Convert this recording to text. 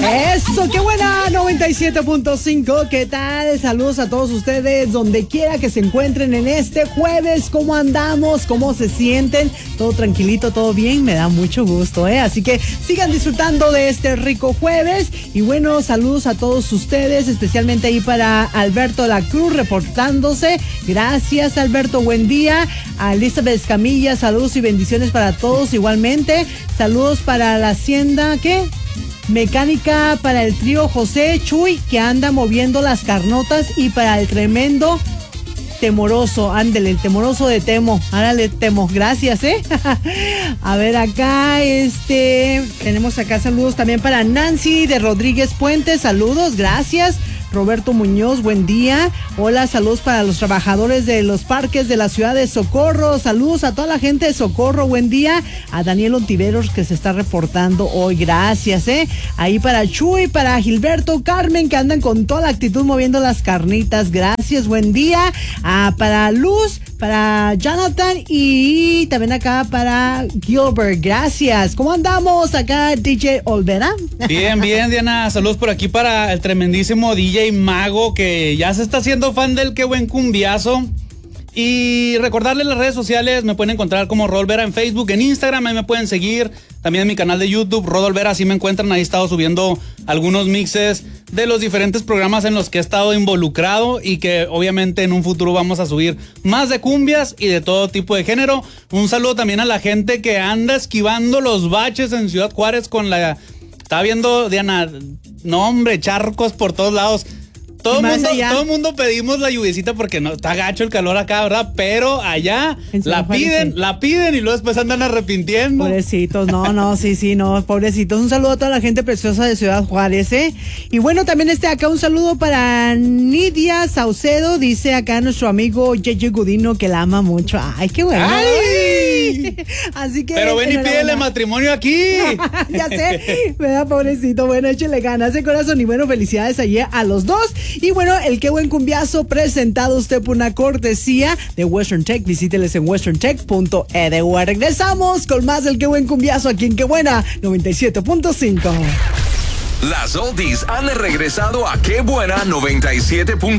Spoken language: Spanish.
Eso, qué buena, 97.5, ¿qué tal? Saludos a todos ustedes, donde quiera que se encuentren en este jueves. ¿Cómo andamos? ¿Cómo se sienten? ¿Todo tranquilito? ¿Todo bien? Me da mucho gusto, Así que sigan disfrutando de este rico jueves. Y bueno, saludos a todos ustedes, especialmente ahí para Alberto de la Cruz reportándose. Gracias, Alberto, buen día. A Elizabeth Escamilla, saludos y bendiciones para todos igualmente. Saludos para la hacienda, ¿qué? Mecánica, para el trío José Chuy, que anda moviendo las carnotas, y para el tremendo Temoroso, ándele, el Temoroso de Temo, árale Temo, gracias, A ver acá, tenemos acá saludos también para Nancy de Rodríguez Puente, saludos, gracias. Roberto Muñoz, buen día. Hola, saludos para los trabajadores de los parques de la ciudad de Socorro. Saludos a toda la gente de Socorro, buen día. A Daniel Ontiveros, que se está reportando hoy, gracias, Ahí para Chuy, para Gilberto, Carmen, que andan con toda la actitud moviendo las carnitas, gracias, buen día. Para Luz, para Jonathan y también acá para Gilbert, gracias. ¿Cómo andamos acá, DJ Olvera? Bien, Diana, saludos por aquí para el tremendísimo DJ Mago, que ya se está haciendo fan del Qué Buen Cumbiazo. Y recordarles las redes sociales, me pueden encontrar como Rodolvera en Facebook, en Instagram, ahí me pueden seguir, también en mi canal de YouTube, Rodolvera, así me encuentran, ahí he estado subiendo algunos mixes de los diferentes programas en los que he estado involucrado y que obviamente en un futuro vamos a subir más de cumbias y de todo tipo de género. Un saludo también a la gente que anda esquivando los baches en Ciudad Juárez con la... Estaba viendo, Diana, no hombre, charcos por todos lados. Todo el mundo pedimos la lluviecita porque no está gacho el calor acá, ¿verdad? Pero allá la piden y luego después andan arrepintiendo. Pobrecitos, no, pobrecitos. Un saludo a toda la gente preciosa de Ciudad Juárez, Y bueno, también acá un saludo para Nidia Saucedo, dice acá nuestro amigo Yeyo Gudino que la ama mucho. Ay, qué bueno. ¡Ay! Así que... Pero ven y pídele matrimonio aquí. Ya sé, me da pobrecito. Bueno, échale ganas de corazón y bueno, felicidades allí a los dos. Y bueno, el Qué Buen Cumbiazo presentado usted por una cortesía de Western Tech. Visíteles en westerntech.edu. Regresamos con más del Qué Buen Cumbiazo aquí en Qué Buena 97.5. Las oldies han regresado a Qué Buena 97.5.